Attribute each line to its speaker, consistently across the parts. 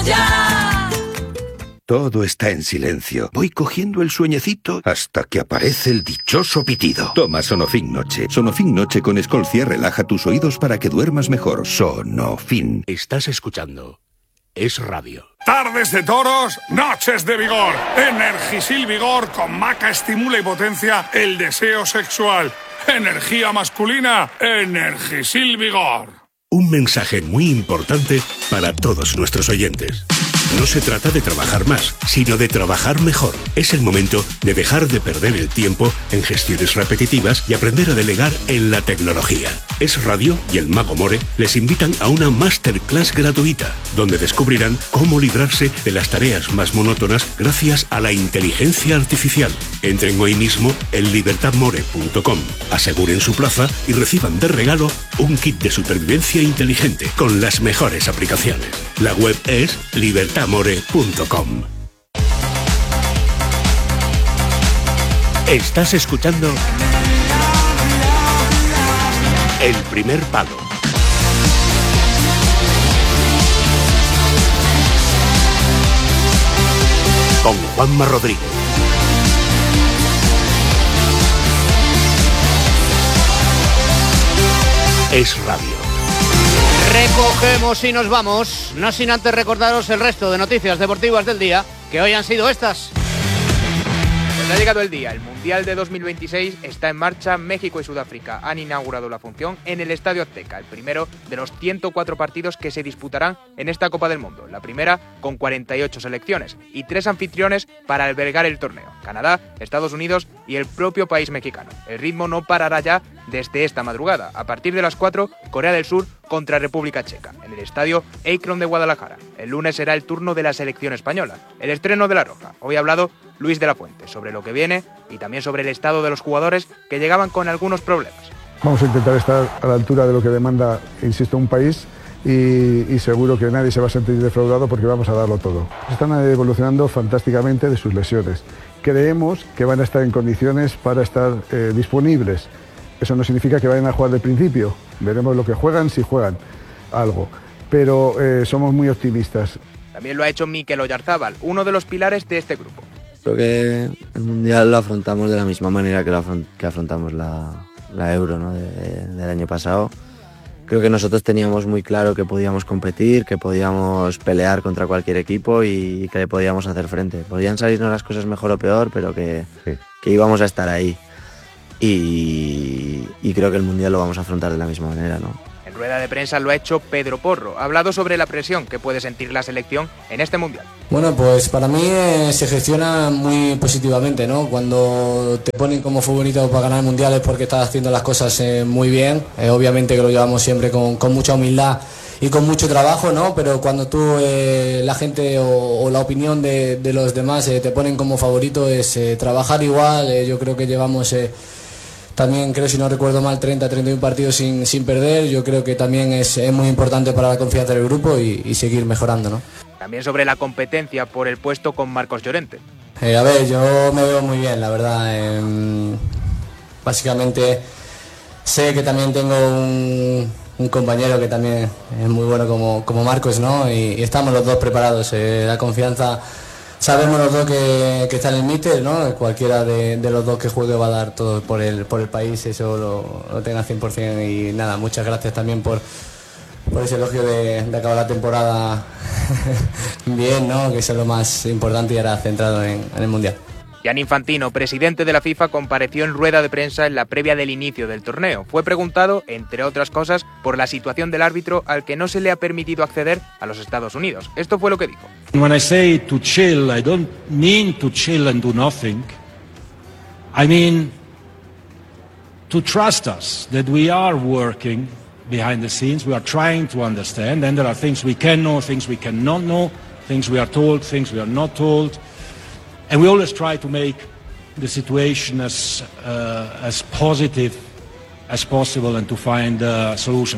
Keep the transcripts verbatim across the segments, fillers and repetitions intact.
Speaker 1: Ya.
Speaker 2: Todo está en silencio. Voy cogiendo el sueñecito hasta que aparece el dichoso pitido. Toma Sonofin Noche. Sonofin Noche con Escolcia relaja tus oídos para que duermas mejor. Sonofin.
Speaker 3: Estás escuchando Es Radio.
Speaker 4: Tardes de toros, noches de vigor. Energisil Vigor con maca estimula y potencia el deseo sexual. Energía masculina, Energisil Vigor.
Speaker 3: Un mensaje muy importante para todos nuestros oyentes. No se trata de trabajar más, sino de trabajar mejor. Es el momento de dejar de perder el tiempo en gestiones repetitivas y aprender a delegar en la tecnología. Es Radio y el Mago More les invitan a una masterclass gratuita, donde descubrirán cómo librarse de las tareas más monótonas gracias a la inteligencia artificial. Entren hoy mismo en libertad more punto com, aseguren su plaza y reciban de regalo un kit de supervivencia inteligente con las mejores aplicaciones. La web es libertad more punto com. Estás escuchando El Primer Palo. Con Juanma Rodríguez. Es Radio.
Speaker 5: Recogemos y nos vamos, no sin antes recordaros el resto de noticias deportivas del día, que hoy han sido estas.
Speaker 6: Pues ha llegado el día, el Mundial de dos mil veintiséis está en marcha. México y Sudáfrica han inaugurado la función en el Estadio Azteca, el primero de los ciento cuatro partidos que se disputarán en esta Copa del Mundo. La primera con cuarenta y ocho selecciones y tres anfitriones para albergar el torneo: Canadá, Estados Unidos y el propio país mexicano. El ritmo no parará ya desde esta madrugada. A partir de las cuatro, Corea del Sur contra República Checa, en el Estadio Akron de Guadalajara. El lunes será el turno de la selección española, el estreno de La Roja. Hoy ha hablado Luis de la Fuente sobre lo que viene y también sobre el estado de los jugadores que llegaban con algunos problemas.
Speaker 7: Vamos a intentar estar a la altura de lo que demanda, insisto, un país y, y seguro que nadie se va a sentir defraudado porque vamos a darlo todo. Están evolucionando fantásticamente de sus lesiones. Creemos que van a estar en condiciones para estar eh, disponibles. Eso no significa que vayan a jugar de principio. Veremos lo que juegan, si juegan algo. Pero eh, somos muy optimistas.
Speaker 6: También lo ha hecho Mikel Oyarzábal, uno de los pilares de este grupo.
Speaker 8: Creo que el Mundial lo afrontamos de la misma manera que, lo afront- que afrontamos la, la Euro, ¿no? de, de, del año pasado. Creo que nosotros teníamos muy claro que podíamos competir, que podíamos pelear contra cualquier equipo y que le podíamos hacer frente. Podían salirnos las cosas mejor o peor, pero que, sí. que íbamos a estar ahí. Y, y creo que el Mundial lo vamos a afrontar de la misma manera, ¿no?
Speaker 6: En rueda de prensa lo ha hecho Pedro Porro. Ha hablado sobre la presión que puede sentir la selección en este Mundial.
Speaker 9: Bueno, pues para mí eh, se gestiona muy positivamente, ¿no? Cuando te ponen como favorito para ganar mundiales porque estás haciendo las cosas eh, muy bien. Eh, obviamente que lo llevamos siempre con, con mucha humildad y con mucho trabajo, ¿no? Pero cuando tú, eh, la gente o, o la opinión de, de los demás eh, te ponen como favorito es eh, trabajar igual. Eh, yo creo que llevamos... Eh, También creo, si no recuerdo mal, treinta, treinta y uno partidos sin, sin perder. Yo creo que también es, es muy importante para la confianza del grupo y, y seguir mejorando, ¿no?
Speaker 6: También sobre la competencia por el puesto con Marcos Llorente.
Speaker 9: Eh, a ver, yo me veo muy bien, la verdad. Eh, básicamente sé que también tengo un, un compañero que también es muy bueno como, como Marcos, ¿no? Y, y estamos los dos preparados. Eh, la confianza... Sabemos los dos que, que está en el míster, ¿no? Cualquiera de, de los dos que juegue va a dar todo por el, por el país, eso lo, lo tenga cien por ciento. Y nada, muchas gracias también por, por ese elogio de, de acabar la temporada bien, ¿no? Que eso es lo más importante y ahora centrado en, en el Mundial.
Speaker 6: Gianni Infantino, presidente de la FIFA, compareció en rueda de prensa en la previa del inicio del torneo. Fue preguntado, entre otras cosas, por la situación del árbitro al que no se le ha permitido acceder a los Estados Unidos. Esto fue lo que dijo.
Speaker 10: When I say to chill, I don't mean to chill and do nothing. I mean to trust us, that we are working behind the scenes, we are trying to understand, and there are things we can know, things we cannot know, things we are told, things we are not told. And we always try to make the situation as, uh, as positive as possible and to find uh, solutions.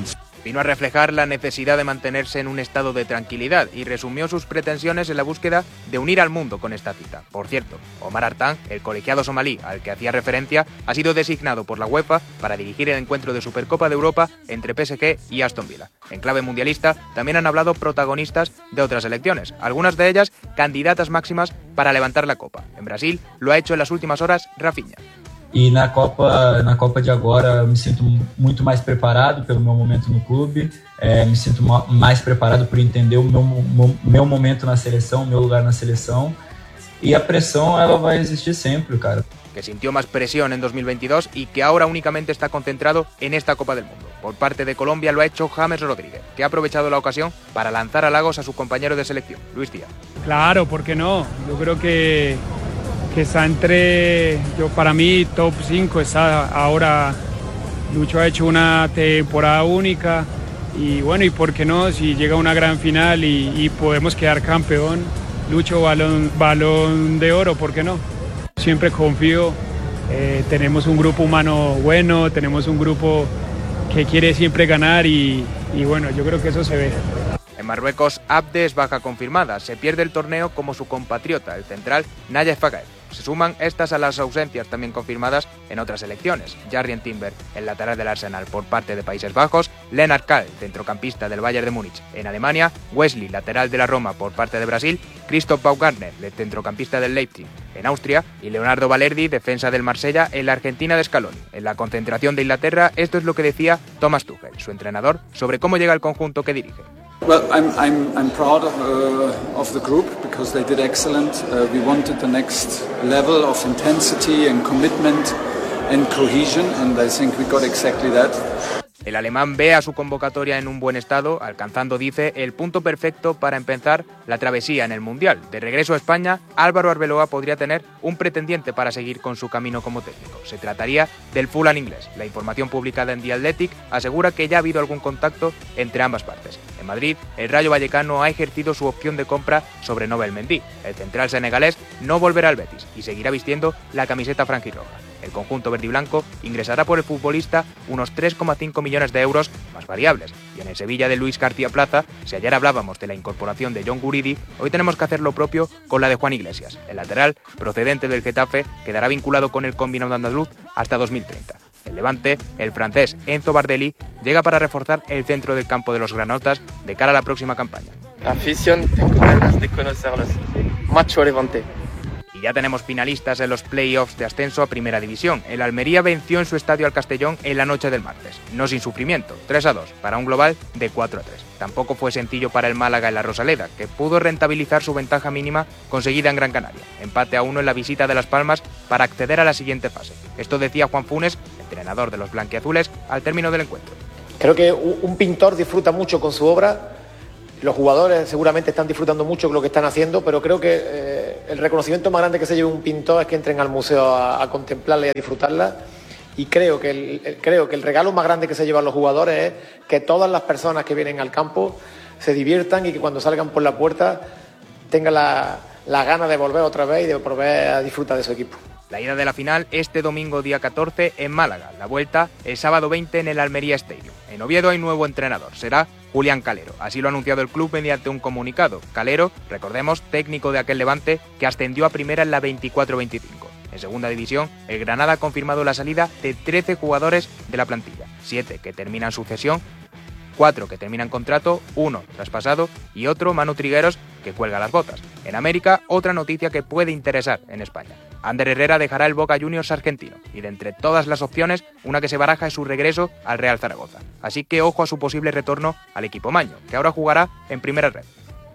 Speaker 6: Vino a reflejar la necesidad de mantenerse en un estado de tranquilidad y resumió sus pretensiones en la búsqueda de unir al mundo con esta cita. Por cierto, Omar Artan, el colegiado somalí al que hacía referencia, ha sido designado por la UEFA para dirigir el encuentro de Supercopa de Europa entre P S G y Aston Villa. En clave mundialista también han hablado protagonistas de otras selecciones, algunas de ellas candidatas máximas para levantar la Copa. En Brasil lo ha hecho en las últimas horas Rafinha.
Speaker 1: E na Copa, na Copa de agora eu me sinto muito mais preparado pelo meu momento no clube, é, me sinto mais preparado por entender o meu, meu, meu momento na seleção, o meu lugar na seleção, e a pressão ela vai existir sempre, cara.
Speaker 6: Que sintió más presión en dos mil veintidós y que ahora únicamente está concentrado en esta Copa del Mundo. Por parte de Colombia lo ha hecho James Rodríguez, que ha aprovechado la ocasión para lanzar halagos a su compañero de selección, Luis Díaz.
Speaker 11: Claro, ¿por qué no? Yo creo que que está entre, yo para mí, top cinco, está ahora, Lucho ha hecho una temporada única y bueno, y por qué no, si llega a una gran final y, y podemos quedar campeón, Lucho balón, balón de oro, ¿por qué no? Siempre confío, eh, tenemos un grupo humano bueno, tenemos un grupo que quiere siempre ganar y, y bueno, yo creo que eso se ve.
Speaker 6: En Marruecos, Abde es baja confirmada, se pierde el torneo como su compatriota, el central Nayef Fagael. Se suman estas a las ausencias también confirmadas en otras selecciones. Jarrien Timber, el lateral del Arsenal por parte de Países Bajos, Lennart Kahl, centrocampista del Bayern de Múnich en Alemania, Wesley, lateral de la Roma por parte de Brasil, Christoph Baumgartner, el centrocampista del Leipzig en Austria, y Leonardo Balerdi, defensa del Marsella en la Argentina de Scaloni. En la concentración de Inglaterra, esto es lo que decía Thomas Tuchel, su entrenador, sobre cómo llega el conjunto que dirige.
Speaker 12: Well, I'm, I'm, I'm proud of, uh, of the group because they did excellent. Uh, we wanted the next level of intensity and commitment and cohesion, and I think we got exactly that.
Speaker 6: El alemán ve a su convocatoria en un buen estado, alcanzando, dice, el punto perfecto para empezar la travesía en el Mundial. De regreso a España, Álvaro Arbeloa podría tener un pretendiente para seguir con su camino como técnico. Se trataría del Fulham inglés. La información publicada en The Athletic asegura que ya ha habido algún contacto entre ambas partes. En Madrid, el Rayo Vallecano ha ejercido su opción de compra sobre Nobel Mendy. El central senegalés no volverá al Betis y seguirá vistiendo la camiseta franjirroja. El conjunto verdiblanco ingresará por el futbolista unos tres coma cinco millones de euros más variables. Y en el Sevilla de Luis García Plaza, si ayer hablábamos de la incorporación de John Guridi, hoy tenemos que hacer lo propio con la de Juan Iglesias. El lateral, procedente del Getafe, quedará vinculado con el combinado andaluz hasta dos mil treinta. El Levante, el francés Enzo Bardelli, llega para reforzar el centro del campo de los granotas de cara a la próxima campaña.
Speaker 13: Afición, tengo ganas de conocerlos. Macho Levante.
Speaker 6: Y ya tenemos finalistas en los playoffs de ascenso a Primera División. El Almería venció en su estadio al Castellón en la noche del martes. No sin sufrimiento, tres a dos, para un global de cuatro a tres. Tampoco fue sencillo para el Málaga en la Rosaleda, que pudo rentabilizar su ventaja mínima conseguida en Gran Canaria. Empate a uno en la visita de Las Palmas para acceder a la siguiente fase. Esto decía Juan Funes, entrenador de los blanquiazules, al término del encuentro.
Speaker 14: Creo que un pintor disfruta mucho con su obra. Los jugadores seguramente están disfrutando mucho con lo que están haciendo, pero creo que eh, el reconocimiento más grande que se lleve un pintor es que entren al museo a, a contemplarla y a disfrutarla. Y creo que, el, el, creo que el regalo más grande que se llevan los jugadores es que todas las personas que vienen al campo se diviertan y que cuando salgan por la puerta tengan la, la gana de volver otra vez y de volver a disfrutar de su equipo.
Speaker 6: La ida de la final este domingo día catorce en Málaga, la vuelta el sábado veinte en el Almería Stadium. En Oviedo hay nuevo entrenador, será Julián Calero. Así lo ha anunciado el club mediante un comunicado. Calero, recordemos, técnico de aquel Levante que ascendió a primera en la veinticuatro veinticinco. En segunda división, el Granada ha confirmado la salida de trece jugadores de la plantilla, siete que terminan su cesión, cuatro que terminan contrato, uno traspasado y otro, Manu Trigueros, que cuelga las botas. En América, otra noticia que puede interesar en España. Ander Herrera dejará el Boca Juniors argentino y de entre todas las opciones, una que se baraja es su regreso al Real Zaragoza. Así que ojo a su posible retorno al equipo maño, que ahora jugará en Primera Red.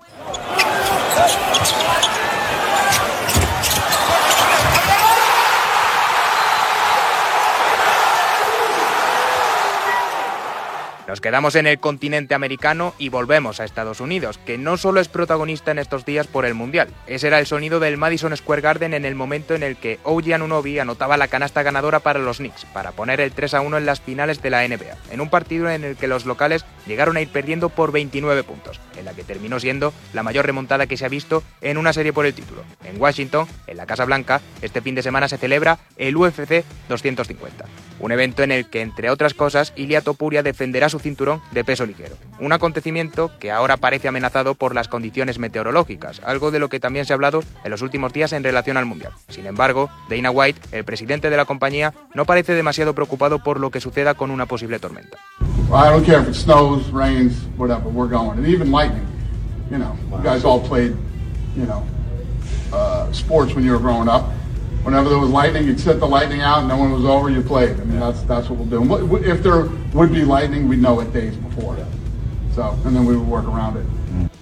Speaker 6: Nos quedamos en el continente americano y volvemos a Estados Unidos, que no solo es protagonista en estos días por el Mundial. Ese era el sonido del Madison Square Garden en el momento en el que O G Anunoby anotaba la canasta ganadora para los Knicks, para poner el tres a uno en las finales de la N B A, en un partido en el que los locales llegaron a ir perdiendo por veintinueve puntos, en la que terminó siendo la mayor remontada que se ha visto en una serie por el título. En Washington, en la Casa Blanca, este fin de semana se celebra el U F C doscientos cincuenta, un evento en el que, entre otras cosas, Ilia Topuria defenderá su cinturón de peso ligero, un acontecimiento que ahora parece amenazado por las condiciones meteorológicas, algo de lo que también se ha hablado en los últimos días en relación al Mundial. Sin embargo, Dana White, el presidente de la compañía, no parece demasiado preocupado por lo que suceda con una posible tormenta.
Speaker 15: Well, I don't care if it snows, rains, whatever, we're going. And even lightning, you know, you guys all played, you know, uh, sports when you were growing up. Whenever there was lightning, you'd set the lightning out, and then when it was over, you played. I mean, that's that's what we'll do. And if there would be lightning, we'd know it days before. So, and then we would work around it.